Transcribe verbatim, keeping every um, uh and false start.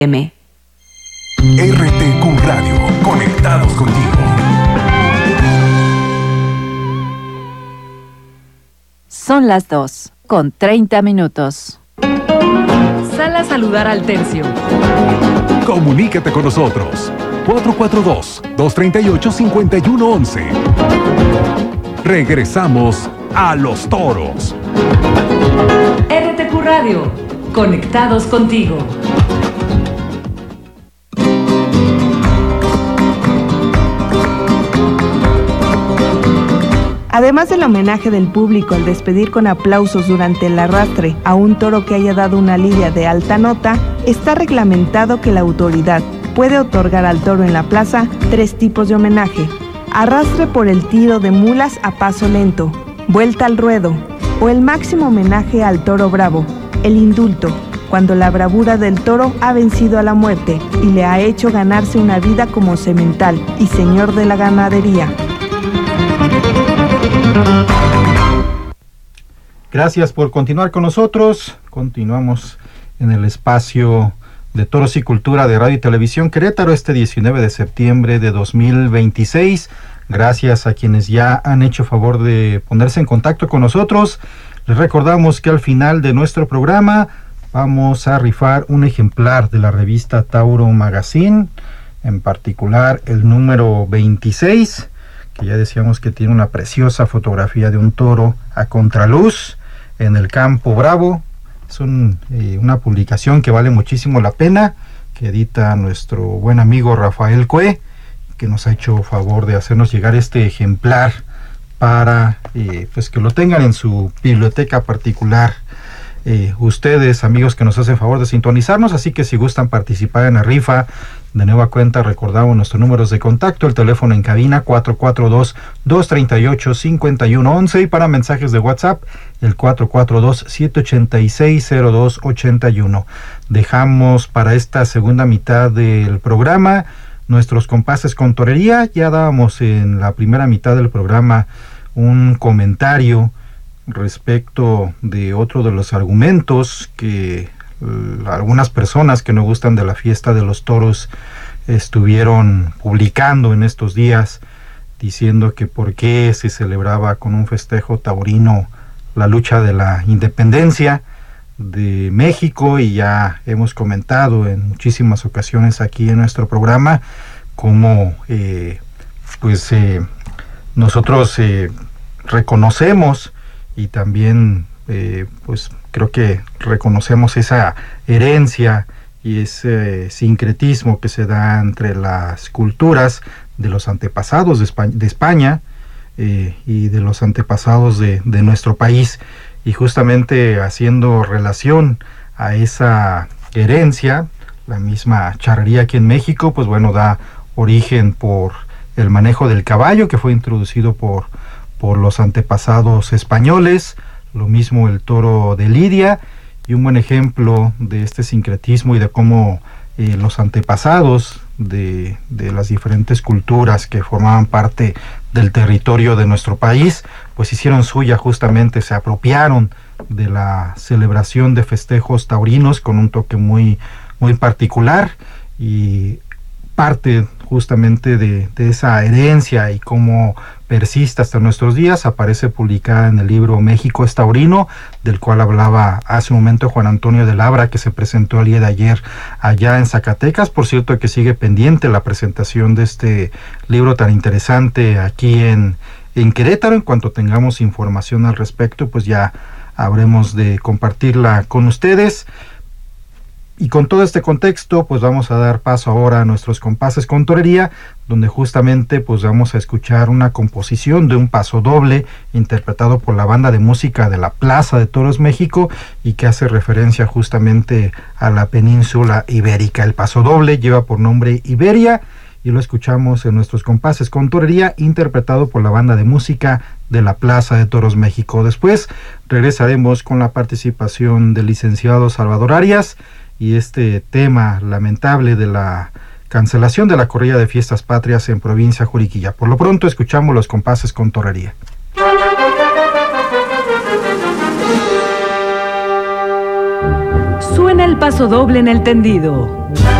M. R T Q Radio, conectados contigo. Son las dos, con treinta minutos. Sal a saludar al tercio. Comunícate con nosotros. cuatro cuatro dos, dos tres ocho, cinco uno uno uno. Regresamos a Los Toros. R T Q Radio, conectados contigo. Además del homenaje del público al despedir con aplausos durante el arrastre a un toro que haya dado una lidia de alta nota, está reglamentado que la autoridad puede otorgar al toro en la plaza tres tipos de homenaje: arrastre por el tiro de mulas a paso lento, vuelta al ruedo, o el máximo homenaje al toro bravo, el indulto, cuando la bravura del toro ha vencido a la muerte y le ha hecho ganarse una vida como semental y señor de la ganadería. Gracias por continuar con nosotros. Continuamos en el espacio de Toros y Cultura de Radio y Televisión Querétaro este diecinueve de septiembre de dos mil veintiséis. Gracias a quienes ya han hecho favor de ponerse en contacto con nosotros. Les recordamos que al final de nuestro programa vamos a rifar un ejemplar de la revista Tauro Magazine, en particular el número veintiséis, que ya decíamos que tiene una preciosa fotografía de un toro a contraluz en el campo bravo. Es un, eh, una publicación que vale muchísimo la pena, que edita nuestro buen amigo Rafael Cue, que nos ha hecho favor de hacernos llegar este ejemplar para eh, pues que lo tengan en su biblioteca particular. Eh, ustedes, amigos que nos hacen favor de sintonizarnos, así que si gustan participar en la rifa, de nueva cuenta recordamos nuestros números de contacto: el teléfono en cabina cuatro cuatro dos, dos tres ocho, cinco uno uno uno, y para mensajes de WhatsApp el cuatro cuatro dos, siete ocho seis, cero dos ocho uno. Dejamos para esta segunda mitad del programa nuestros compases con torería. Ya dábamos en la primera mitad del programa un comentario respecto de otro de los argumentos que uh, algunas personas que no gustan de la fiesta de los toros estuvieron publicando en estos días, diciendo que por qué se celebraba con un festejo taurino la lucha de la independencia de México. Y ya hemos comentado en muchísimas ocasiones aquí en nuestro programa cómo eh, pues eh, nosotros eh, reconocemos y también eh, pues creo que reconocemos esa herencia y ese sincretismo que se da entre las culturas de los antepasados de España, de España eh, y de los antepasados de, de nuestro país, y justamente haciendo relación a esa herencia, la misma charrería aquí en México, pues bueno, da origen por el manejo del caballo, que fue introducido por por los antepasados españoles, lo mismo el toro de lidia, y un buen ejemplo de este sincretismo y de cómo eh, los antepasados de, de las diferentes culturas que formaban parte del territorio de nuestro país, pues hicieron suya justamente, se apropiaron de la celebración de festejos taurinos con un toque muy, muy particular, y parte justamente de, de esa herencia y cómo persiste hasta nuestros días aparece publicada en el libro México es Taurino, del cual hablaba hace un momento Juan Antonio de Labra, que se presentó el día de ayer allá en Zacatecas. Por cierto, que sigue pendiente la presentación de este libro tan interesante aquí en, en Querétaro. En cuanto tengamos información al respecto, pues ya habremos de compartirla con ustedes. Y con todo este contexto, pues vamos a dar paso ahora a nuestros compases con torería, donde justamente pues vamos a escuchar una composición de un paso doble interpretado por la banda de música de la Plaza de Toros México, y que hace referencia justamente a la península ibérica. El paso doble lleva por nombre Iberia, y lo escuchamos en nuestros compases con torería, interpretado por la banda de música de la Plaza de Toros México. Después regresaremos con la participación del licenciado Salvador Arias y este tema lamentable de la cancelación de la corrida de fiestas patrias en provincia Juriquilla. Por lo pronto escuchamos los compases con torería. Suena el paso doble en el tendido.